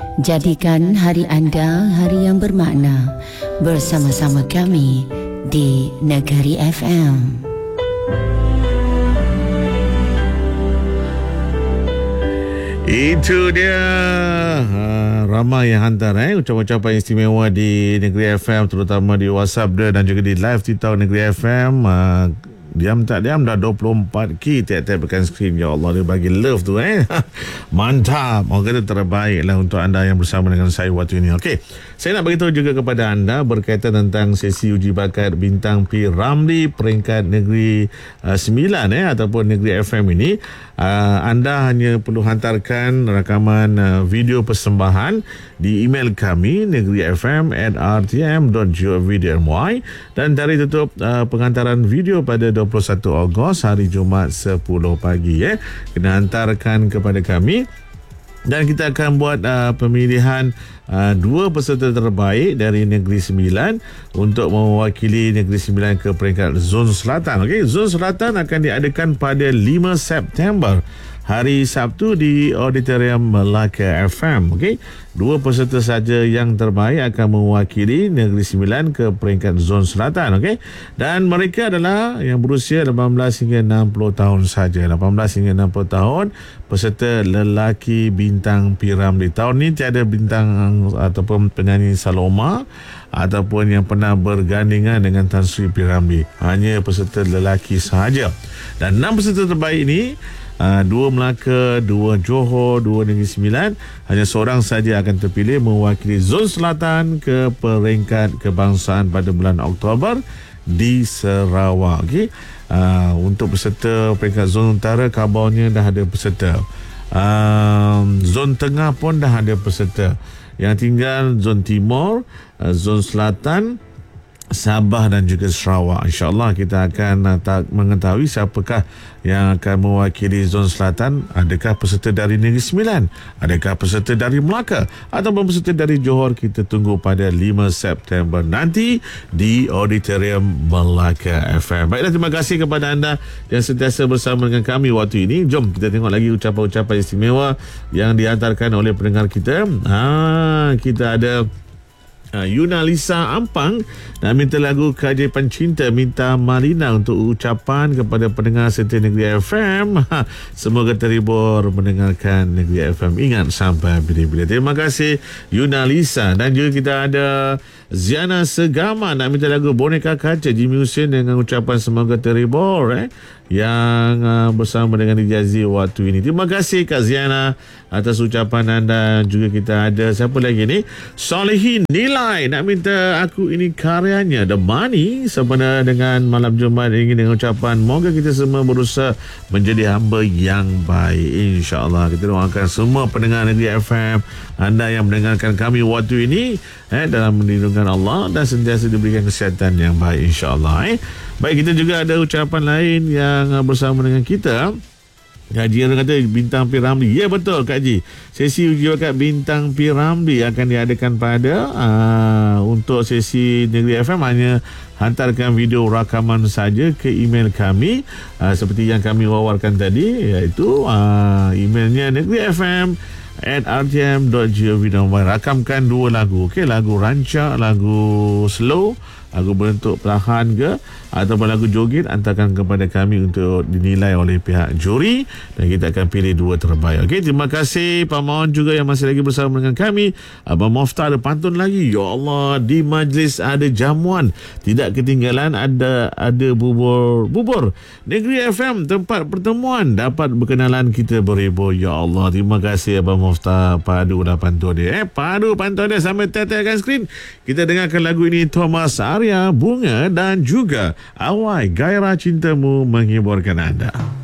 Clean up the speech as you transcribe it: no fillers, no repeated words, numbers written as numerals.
Jadikan hari anda hari yang bermakna bersama-sama kami di Negeri FM. Itu dia ramai yang hantar ucapan-ucapan istimewa di Negeri FM, terutama di WhatsApp dia dan juga di live TikTok Negeri FM. Diam tak diam dah 24k tiap-tiap tekan skrin. Ya Allah, dia bagi love tu mantap. Orang kata terbaik lah untuk anda yang bersama dengan saya waktu ini. Okey, saya nak beritahu juga kepada anda berkaitan tentang sesi uji bakat Bintang P. Ramlee peringkat Negeri 9 ataupun Negeri FM ini. Anda hanya perlu hantarkan rakaman video persembahan di email kami negerifm@rtm.gov.my dan tarikh tutup penghantaran video pada 21 Ogos hari Jumaat 10 pagi. Kena hantarkan kepada kami dan kita akan buat pemilihan dua peserta terbaik dari Negeri Sembilan untuk mewakili Negeri Sembilan ke peringkat Zon Selatan. Okey, Zon Selatan akan diadakan pada 5 September hari Sabtu di Auditorium Melaka FM. Okey, dua peserta saja yang terbaik akan mewakili Negeri Sembilan ke peringkat Zon Selatan. Okey, dan mereka adalah yang berusia 18 hingga 60 tahun saja. 18 hingga 60 tahun, peserta lelaki Bintang P. Ramlee. Tahun ni tiada bintang ataupun penyanyi Saloma ataupun yang pernah bergandingan dengan Tan Sri P. Ramlee. Hanya peserta lelaki sahaja. Dan 6 peserta terbaik ini, 2 Melaka, 2 Johor, 2 Negeri Sembilan, hanya seorang saja akan terpilih mewakili Zon Selatan ke peringkat kebangsaan pada bulan Oktober di Sarawak. Okey, untuk peserta peringkat Zon Utara, kabarnya dah ada peserta. Zon Tengah pun dah ada peserta. Yang tinggal Zon Timur, Zon Selatan, Sabah dan juga Sarawak. InsyaAllah kita akan mengetahui siapakah yang akan mewakili Zon Selatan. Adakah peserta dari Negeri Sembilan? Adakah peserta dari Melaka? Ataupun peserta dari Johor? Kita tunggu pada 5 September nanti di Auditorium Melaka FM. Baiklah, terima kasih kepada anda yang sentiasa bersama dengan kami waktu ini. Jom kita tengok lagi ucapan-ucapan istimewa yang dihantarkan oleh pendengar kita. Kita ada Yuna Lisa Ampang nak minta lagu Keajaiban Cinta, minta Marina untuk ucapan kepada pendengar setia Negeri FM. Semoga terhibur mendengarkan Negeri FM. Ingat sampai bila-bila. Terima kasih Yuna Lisa. Dan juga kita ada Ziana Segama nak minta lagu Boneka Kaca Jimmy Hussein dengan ucapan semoga terhibur yang bersama dengan Dijazi waktu ini. Terima kasih Kak Ziana atas ucapan anda. Juga kita ada siapa lagi ni, Solehin Nilai nak minta Aku Ini karyanya The Money sempena dengan malam Jumaat ini dengan ucapan moga kita semua berusaha menjadi hamba yang baik. InsyaAllah kita doakan semua pendengar Negeri FM, anda yang mendengarkan kami waktu ini dalam lindungan Allah dan sentiasa diberikan kesihatan yang baik insyaAllah. Baik, kita juga ada ucapan lain yang bersama dengan kita. Kak Haji orang kata Bintang P. Ramlee. Ya betul Kak Haji, sesi uji bakat Bintang P. Ramlee akan diadakan pada untuk sesi Negeri FM hanya hantarkan video rakaman saja ke email kami seperti yang kami wawarkan tadi, iaitu emailnya negerifm@rtm.gov.my. Rakamkan 2 lagu. Okey, lagu rancak, lagu slow, lagu bentuk perlahan ke ataupun lagu joget, hantarkan kepada kami untuk dinilai oleh pihak juri dan kita akan pilih 2 terbaik. Okey, terima kasih Pak Maon juga yang masih lagi bersama dengan kami. Abang Moftah ada pantun lagi. Ya Allah, di majlis ada jamuan, tidak ketinggalan ada bubur Negeri FM, tempat pertemuan, dapat berkenalan kita beribu. Ya Allah, terima kasih Abang Moftah. Padu lah pantun dia. Padu pantun dia sampai tetekan skrin. Kita dengarkan lagu ini, Thomas Arya, Bunga dan juga Awai, Gairah Cintamu menghiburkan anda.